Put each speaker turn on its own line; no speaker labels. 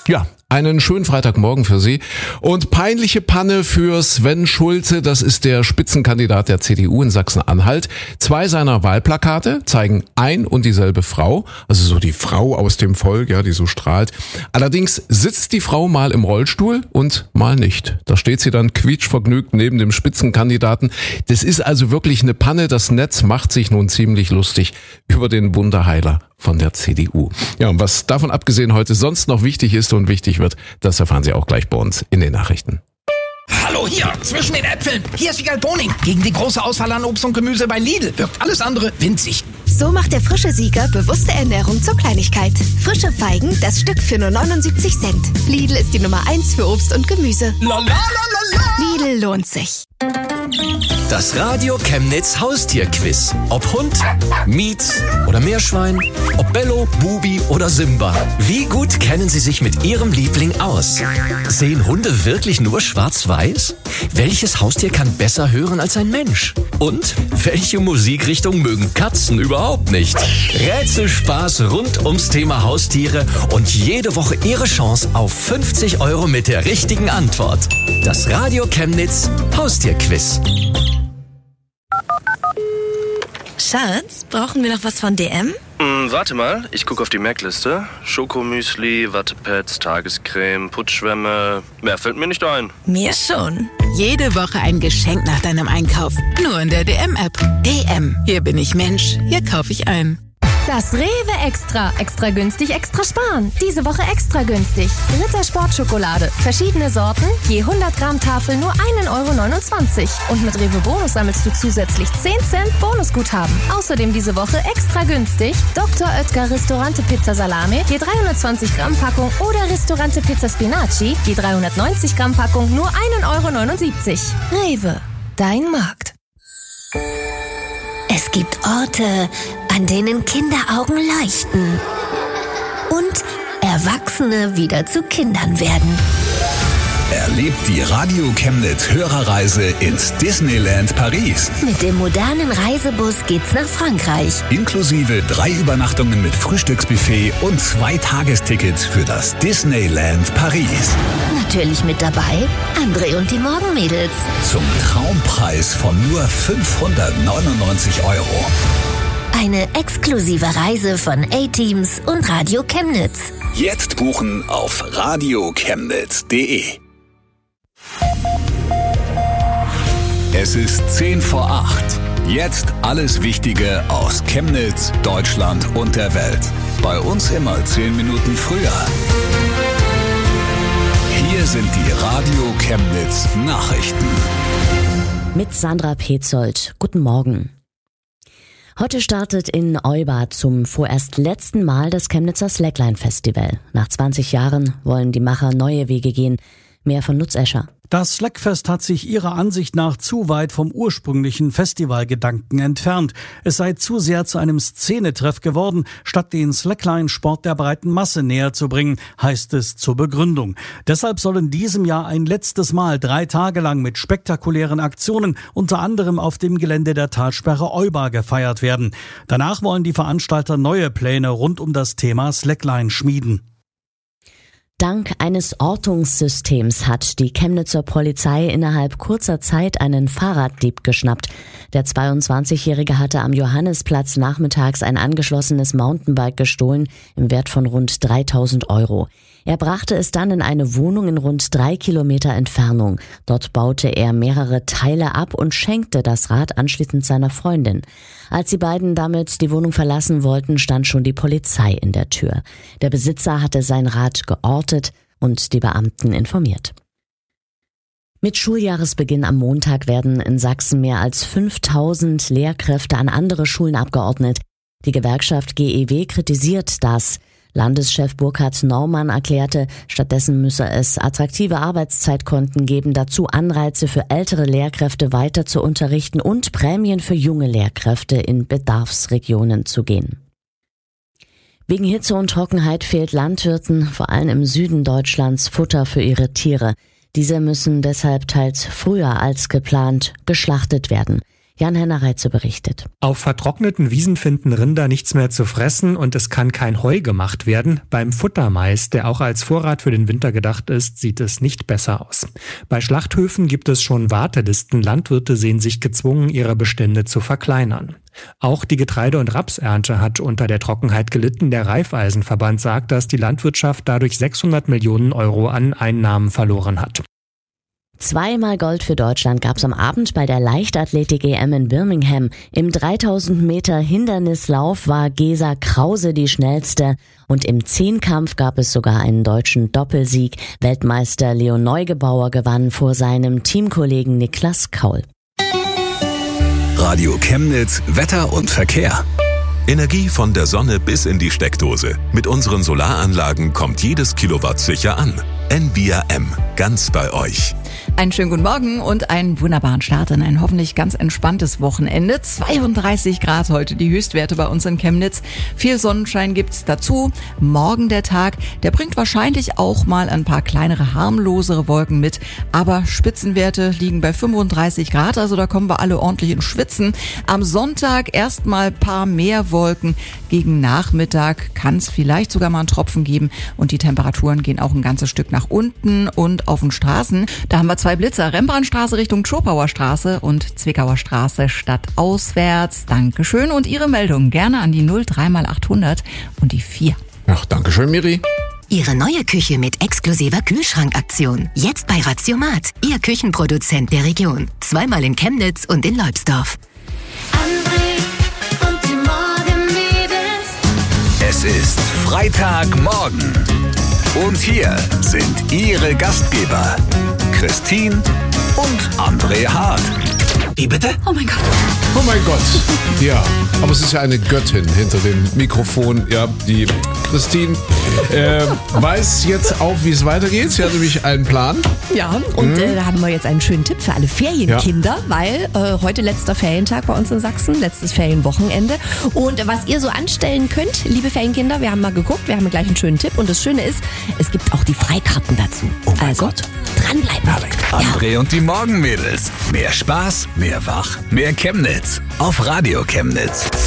Ja, einen schönen Freitagmorgen für Sie. Und peinliche Panne für Sven Schulze, das ist der Spitzenkandidat der CDU in Sachsen-Anhalt. 2 seiner Wahlplakate zeigen ein und dieselbe Frau, also so die Frau aus dem Volk, ja, die so strahlt. Allerdings sitzt die Frau mal im Rollstuhl und mal nicht. Da steht sie dann quietschvergnügt neben dem Spitzenkandidaten. Das ist also wirklich eine Panne. Das Netz macht sich nun ziemlich lustig über den Wunderheiler von der CDU. Ja, und was davon abgesehen heute sonst noch wichtig ist und wichtig wird, das erfahren Sie auch gleich bei uns in den Nachrichten.
Hallo hier, zwischen den Äpfeln. Hier ist Wiegald Boning. Gegen die große Auswahl an Obst und Gemüse bei Lidl wirkt alles andere winzig.
So macht der frische Sieger bewusste Ernährung zur Kleinigkeit. Frische Feigen, das Stück für nur 79 Cent. Lidl ist die Nummer 1 für Obst und Gemüse.
La la la la la.
Lidl lohnt sich.
Das Radio Chemnitz Haustierquiz. Ob Hund, Miez oder Meerschwein, ob Bello, Bubi oder Simba. Wie gut kennen Sie sich mit Ihrem Liebling aus? Sehen Hunde wirklich nur schwarz-weiß? Welches Haustier kann besser hören als ein Mensch? Und welche Musikrichtung mögen Katzen überhaupt nicht? Rätselspaß rund ums Thema Haustiere und jede Woche Ihre Chance auf 50 € mit der richtigen Antwort. Das Radio Chemnitz Haustierquiz.
Schatz, brauchen wir noch was von DM?
Warte mal, ich gucke auf die Merkliste. Schokomüsli, Wattepads, Tagescreme, Putzschwämme. Mehr fällt mir nicht ein.
Mir schon.
Jede Woche ein Geschenk nach deinem Einkauf. Nur in der DM-App. DM. Hier bin ich Mensch. Hier kaufe ich ein.
Das Rewe Extra. Extra günstig, extra sparen. Diese Woche extra günstig. Ritter Sportschokolade. Verschiedene Sorten. Je 100 Gramm Tafel nur 1,29 €. Und mit Rewe Bonus sammelst du zusätzlich 10 Cent Bonusguthaben. Außerdem diese Woche extra günstig. Dr. Oetker Ristorante Pizza Salame. Je 320 Gramm Packung. Oder Ristorante Pizza Spinaci. Je 390 Gramm Packung nur 1,79 €. Rewe. Dein Markt.
Es gibt Orte, an denen Kinderaugen leuchten und Erwachsene wieder zu Kindern werden.
Erlebt die Radio Chemnitz Hörerreise ins Disneyland Paris.
Mit dem modernen Reisebus geht's nach Frankreich.
Inklusive 3 Übernachtungen mit Frühstücksbuffet und 2 Tagestickets für das Disneyland Paris.
Natürlich mit dabei André und die Morgenmädels.
Zum Traumpreis von nur 599 €.
Eine exklusive Reise von A-Teams und Radio Chemnitz.
Jetzt buchen auf radiochemnitz.de. Es ist 10 vor 8. Jetzt alles Wichtige aus Chemnitz, Deutschland und der Welt. Bei uns immer 10 Minuten früher. Hier sind die Radio Chemnitz Nachrichten.
Mit Sandra Petzold. Guten Morgen. Heute startet in Euba zum vorerst letzten Mal das Chemnitzer Slackline Festival. Nach 20 Jahren wollen die Macher neue Wege gehen. Mehr von Lutz Escher.
Das Slackfest hat sich ihrer Ansicht nach zu weit vom ursprünglichen Festivalgedanken entfernt. Es sei zu sehr zu einem Szenetreff geworden, statt den Slackline-Sport der breiten Masse näher zu bringen, heißt es zur Begründung. Deshalb soll in diesem Jahr ein letztes Mal 3 Tage lang mit spektakulären Aktionen, unter anderem auf dem Gelände der Talsperre Euba, gefeiert werden. Danach wollen die Veranstalter neue Pläne rund um das Thema Slackline schmieden.
Dank eines Ortungssystems hat die Chemnitzer Polizei innerhalb kurzer Zeit einen Fahrraddieb geschnappt. Der 22-Jährige hatte am Johannisplatz nachmittags ein angeschlossenes Mountainbike gestohlen im Wert von rund 3.000 €. Er brachte es dann in eine Wohnung in rund 3 Kilometer Entfernung. Dort baute er mehrere Teile ab und schenkte das Rad anschließend seiner Freundin. Als die beiden damit die Wohnung verlassen wollten, stand schon die Polizei in der Tür. Der Besitzer hatte sein Rad geortet und die Beamten informiert. Mit Schuljahresbeginn am Montag werden in Sachsen mehr als 5.000 Lehrkräfte an andere Schulen abgeordnet. Die Gewerkschaft GEW kritisiert das. Landeschef Burkhard Naumann erklärte, stattdessen müsse es attraktive Arbeitszeitkonten geben, dazu Anreize für ältere Lehrkräfte weiter zu unterrichten und Prämien für junge Lehrkräfte in Bedarfsregionen zu gehen. Wegen Hitze und Trockenheit fehlt Landwirten, vor allem im Süden Deutschlands, Futter für ihre Tiere. Diese müssen deshalb teils früher als geplant geschlachtet werden. Jan-Henner Reitze berichtet.
Auf vertrockneten Wiesen finden Rinder nichts mehr zu fressen und es kann kein Heu gemacht werden. Beim Futtermais, der auch als Vorrat für den Winter gedacht ist, sieht es nicht besser aus. Bei Schlachthöfen gibt es schon Wartelisten. Landwirte sehen sich gezwungen, ihre Bestände zu verkleinern. Auch die Getreide- und Rapsernte hat unter der Trockenheit gelitten. Der Raiffeisenverband sagt, dass die Landwirtschaft dadurch 600 Millionen Euro an Einnahmen verloren hat.
2-mal Gold für Deutschland gab's am Abend bei der Leichtathletik-EM in Birmingham. Im 3000 Meter Hindernislauf war Gesa Krause die schnellste und im Zehnkampf gab es sogar einen deutschen Doppelsieg. Weltmeister Leon Neugebauer gewann vor seinem Teamkollegen Niklas Kaul.
Radio Chemnitz, Wetter und Verkehr.
Energie von der Sonne bis in die Steckdose. Mit unseren Solaranlagen kommt jedes Kilowatt sicher an. Envia M, ganz bei euch.
Einen schönen guten Morgen und einen wunderbaren Start in ein hoffentlich ganz entspanntes Wochenende. 32 Grad heute die Höchstwerte bei uns in Chemnitz. Viel Sonnenschein gibt's dazu. Morgen der Tag, der bringt wahrscheinlich auch mal ein paar kleinere, harmlosere Wolken mit. Aber Spitzenwerte liegen bei 35 Grad, also da kommen wir alle ordentlich ins Schwitzen. Am Sonntag erstmal ein paar mehr Wolken. Gegen Nachmittag kann es vielleicht sogar mal einen Tropfen geben und die Temperaturen gehen auch ein ganzes Stück nach unten und auf den Straßen. Da haben wir 2 Blitzer. Rembrandtstraße Richtung Schopauer Straße und Zwickauer Straße stadtauswärts. Dankeschön und Ihre Meldung gerne an die 03x800 und die 4.
Ach, Dankeschön, Miri.
Ihre neue Küche mit exklusiver Kühlschrankaktion. Jetzt bei Ratiomat, Ihr Küchenproduzent der Region. 2-mal in Chemnitz und in Leubsdorf.
Und die Morgenmädels. Es ist Freitagmorgen. Und hier sind Ihre Gastgeber, Christine und André Hart.
Wie bitte?
Oh mein Gott.
Oh mein Gott. Ja, aber es ist ja eine Göttin hinter dem Mikrofon. Ja, die Christine weiß jetzt auch, wie es weitergeht. Sie hat nämlich einen Plan.
Ja, und da haben wir jetzt einen schönen Tipp für alle Ferienkinder, weil heute letzter Ferientag bei uns in Sachsen, letztes Ferienwochenende. Und was ihr so anstellen könnt, liebe Ferienkinder, wir haben mal geguckt, wir haben gleich einen schönen Tipp. Und das Schöne ist, es gibt auch die Freikarten dazu.
Oh mein Gott.
Dranbleiben.
André und die Morgenmädels. Mehr Spaß, mehr Wach, mehr Chemnitz. Auf Radio Chemnitz.